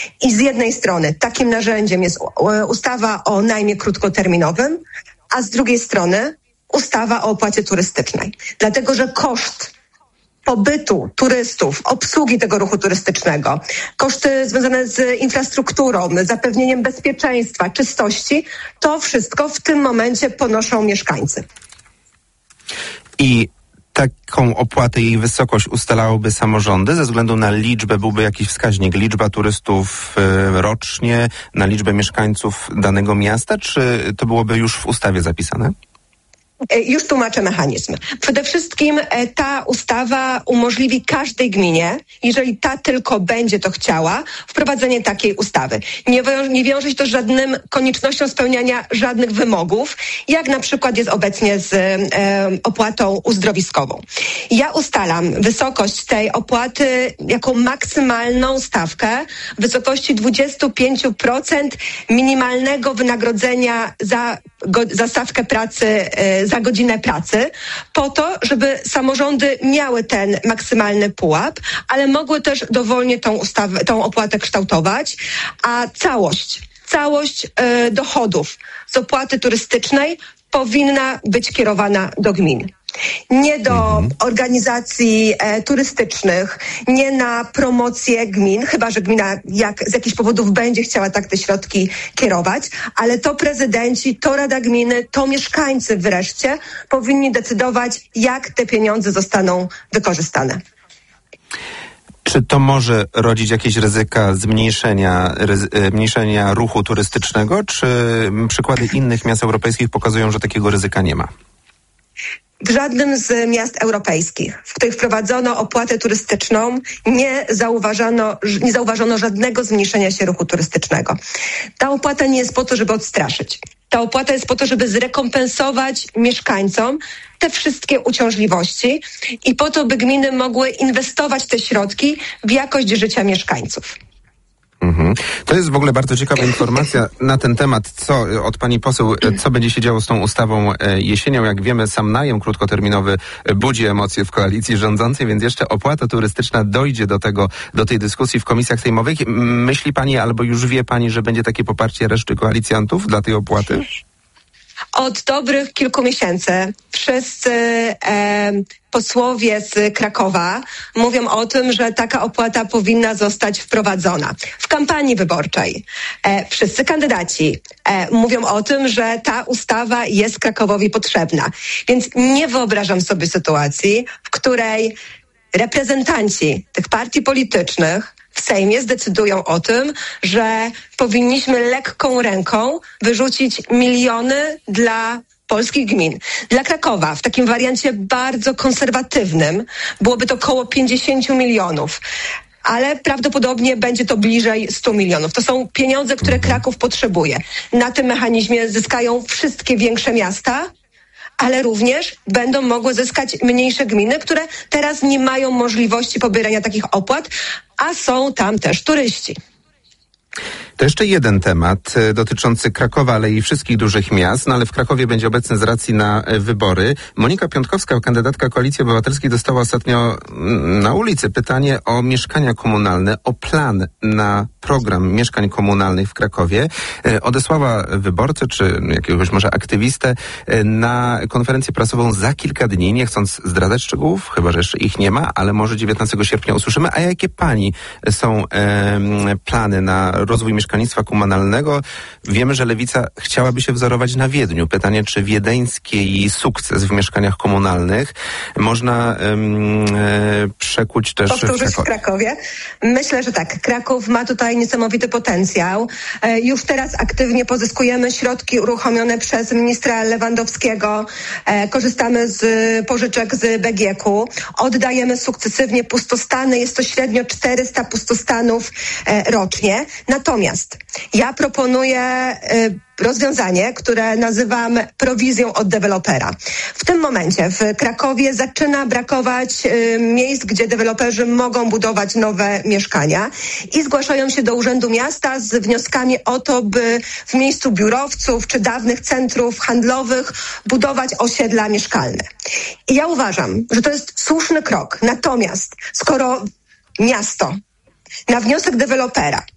I z jednej strony takim narzędziem jest ustawa o najmie krótkoterminowym, a z drugiej strony ustawa o opłacie turystycznej. Dlatego, że koszt pobytu turystów, obsługi tego ruchu turystycznego, koszty związane z infrastrukturą, zapewnieniem bezpieczeństwa, czystości, to wszystko w tym momencie ponoszą mieszkańcy. I taką opłatę, jej wysokość ustalałyby samorządy ze względu na liczbę, byłby jakiś wskaźnik, liczba turystów rocznie, na liczbę mieszkańców danego miasta, czy to byłoby już w ustawie zapisane? Już tłumaczę mechanizm. Przede wszystkim ta ustawa umożliwi każdej gminie, jeżeli ta tylko będzie to chciała, wprowadzenie takiej ustawy. Nie wiąże się to z żadnym koniecznością spełniania żadnych wymogów, jak na przykład jest obecnie z opłatą uzdrowiskową. Ja ustalam wysokość tej opłaty jako maksymalną stawkę w wysokości 25% minimalnego wynagrodzenia za stawkę pracy, za godzinę pracy, po to, żeby samorządy miały ten maksymalny pułap, ale mogły też dowolnie tą opłatę kształtować, a całość dochodów z opłaty turystycznej powinna być kierowana do gmin. Nie do organizacji turystycznych, nie na promocję gmin, chyba że gmina z jakichś powodów będzie chciała tak te środki kierować, ale to prezydenci, to Rada Gminy, to mieszkańcy wreszcie powinni decydować, jak te pieniądze zostaną wykorzystane. Czy to może rodzić jakieś ryzyka zmniejszenia ruchu turystycznego, czy przykłady innych miast europejskich pokazują, że takiego ryzyka nie ma? W żadnym z miast europejskich, w których wprowadzono opłatę turystyczną, nie zauważono żadnego zmniejszenia się ruchu turystycznego. Ta opłata nie jest po to, żeby odstraszyć. Ta opłata jest po to, żeby zrekompensować mieszkańcom te wszystkie uciążliwości i po to, by gminy mogły inwestować te środki w jakość życia mieszkańców. To jest w ogóle bardzo ciekawa informacja na ten temat, od pani poseł, co będzie się działo z tą ustawą jesienią. Jak wiemy, sam najem krótkoterminowy budzi emocje w koalicji rządzącej, więc jeszcze opłata turystyczna dojdzie do tej dyskusji w komisjach sejmowych. Myśli pani albo już wie pani, że będzie takie poparcie reszty koalicjantów dla tej opłaty? Od dobrych kilku miesięcy wszyscy posłowie z Krakowa mówią o tym, że taka opłata powinna zostać wprowadzona. W kampanii wyborczej wszyscy kandydaci mówią o tym, że ta ustawa jest Krakowowi potrzebna. Więc nie wyobrażam sobie sytuacji, w której reprezentanci tych partii politycznych w Sejmie zdecydują o tym, że powinniśmy lekką ręką wyrzucić miliony dla polskich gmin. Dla Krakowa w takim wariancie bardzo konserwatywnym byłoby to około 50 milionów. Ale prawdopodobnie będzie to bliżej 100 milionów. To są pieniądze, które Kraków potrzebuje. Na tym mechanizmie zyskają wszystkie większe miasta, ale również będą mogły zyskać mniejsze gminy, które teraz nie mają możliwości pobierania takich opłat, a są tam też turyści. To jeszcze jeden temat dotyczący Krakowa, ale i wszystkich dużych miast, ale w Krakowie będzie obecny z racji na wybory. Monika Piątkowska, kandydatka Koalicji Obywatelskiej, dostała ostatnio na ulicy pytanie o mieszkania komunalne, o plan na program mieszkań komunalnych w Krakowie. Odesłała wyborcę, czy jakiegoś może aktywistę na konferencję prasową za kilka dni, nie chcąc zdradzać szczegółów, chyba że jeszcze ich nie ma, ale może 19 sierpnia usłyszymy. A jakie pani są plany na rozwój mieszkalnictwa komunalnego? Wiemy, że Lewica chciałaby się wzorować na Wiedniu. Pytanie, czy wiedeński sukces w mieszkaniach komunalnych można przekuć też w Krakowie? Myślę, że tak. Kraków ma tutaj niesamowity potencjał. Już teraz aktywnie pozyskujemy środki uruchomione przez ministra Lewandowskiego. Korzystamy z pożyczek z BGK-u. Oddajemy sukcesywnie pustostany. Jest to średnio 400 pustostanów rocznie. Natomiast ja proponuję rozwiązanie, które nazywam prowizją od dewelopera. W tym momencie w Krakowie zaczyna brakować miejsc, gdzie deweloperzy mogą budować nowe mieszkania i zgłaszają się do Urzędu Miasta z wnioskami o to, by w miejscu biurowców czy dawnych centrów handlowych budować osiedla mieszkalne. I ja uważam, że to jest słuszny krok. Natomiast skoro miasto na wniosek dewelopera